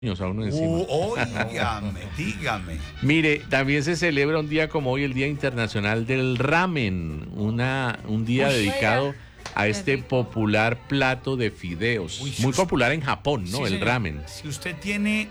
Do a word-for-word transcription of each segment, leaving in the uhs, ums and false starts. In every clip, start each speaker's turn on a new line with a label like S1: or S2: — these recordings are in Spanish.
S1: a uno encima.
S2: Uh, óigame, dígame.
S1: Mire, también se celebra un día como hoy, el Día Internacional del Ramen, una, un día
S2: Uy,
S1: dedicado a este popular plato de fideos.
S2: Uy, si
S1: Muy
S2: usted-
S1: popular en Japón, ¿no?
S2: Sí,
S1: el
S2: señor.
S1: ramen.
S2: Si usted tiene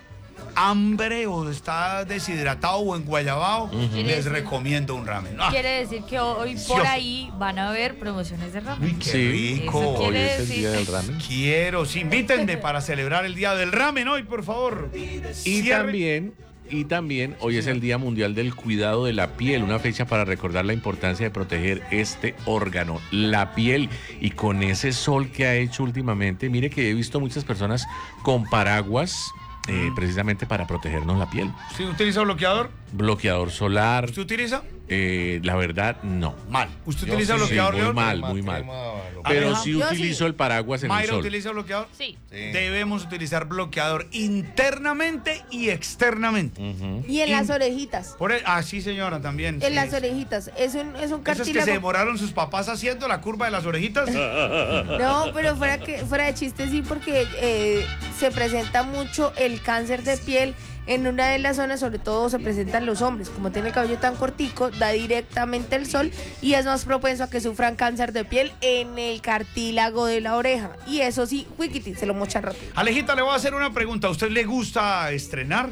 S2: hambre o está deshidratado o enguayabado, les recomiendo un ramen. Ah,
S3: Quiere decir que hoy
S2: Sí,
S3: por
S2: o-
S3: ahí van a haber promociones de ramen.
S2: uy, qué
S1: Sí,
S2: rico.
S3: Eso
S1: Hoy
S3: quiere
S1: es el
S3: decir-
S1: Día del Ramen.
S2: Quiero, sí, invítenme para celebrar el Día del Ramen hoy, por favor.
S1: Y
S2: Cierre.
S1: también, y también hoy es el Día Mundial del Cuidado de la Piel, una fecha para recordar la importancia de proteger este órgano, la piel. Y con ese sol que ha hecho últimamente, mire que he visto muchas personas con paraguas, eh, precisamente para protegernos la piel.
S2: ¿Sí utiliza bloqueador?
S1: Bloqueador solar,
S2: ¿Usted utiliza?
S1: eh, la verdad, no.
S2: Mal. ¿Usted
S4: Yo
S2: utiliza
S4: sí,
S2: bloqueador,
S1: muy
S2: León?
S1: mal,
S4: Crema,
S1: muy mal.
S4: crema, lo-
S1: Pero
S2: Aleja.
S1: sí
S5: Yo
S1: utilizo
S5: sí.
S1: el paraguas en el
S2: ¿Mayra
S1: sol.
S2: utiliza bloqueador?
S3: Sí.
S4: Sí.
S2: Debemos utilizar bloqueador internamente y externamente.
S1: Ujú.
S5: Y en
S2: In-
S5: las orejitas.
S2: Por el- ah, sí, señora, también.
S5: En
S2: sí.
S5: las orejitas. Es un, es un
S2: Eso es que se
S5: cartílago.
S2: demoraron sus papás haciendo la curva de las orejitas.
S5: No, pero fuera, que, fuera de chiste sí, porque eh, se presenta mucho el cáncer de piel. En una de las zonas, sobre todo, se presentan los hombres. Como tiene el cabello tan cortico, da directamente el sol y es más propenso a que sufran cáncer de piel en el cartílago de la oreja. Y eso sí, wiquiti, se lo mocha rápido.
S2: Alejita, le voy a hacer una pregunta. ¿A usted le gusta estrenar?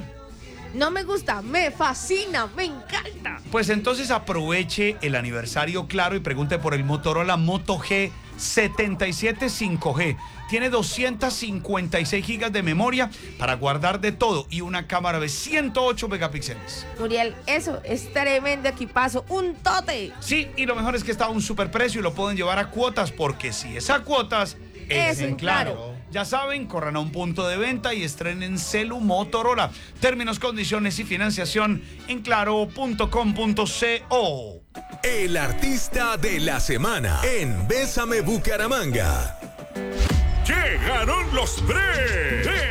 S5: No me gusta, me fascina, me encanta.
S2: Pues entonces aproveche el aniversario Claro y pregunte por el Motorola Moto G setenta y siete cinco G. Tiene doscientas cincuenta y seis gigas de memoria para guardar de todo y una cámara de ciento ocho megapíxeles.
S5: Muriel, eso es tremendo equipazo, un tote.
S2: Sí, y lo mejor es que está a un superprecio y lo pueden llevar a cuotas, porque si es a cuotas, es,
S5: Es
S2: en
S5: en
S2: Claro.
S5: Claro.
S2: Ya saben, corran a un punto de venta y estrenen celu Motorola. Términos, condiciones y financiación en claro punto com punto co.
S6: El artista de la semana en Bésame Bucaramanga. Llegaron los pre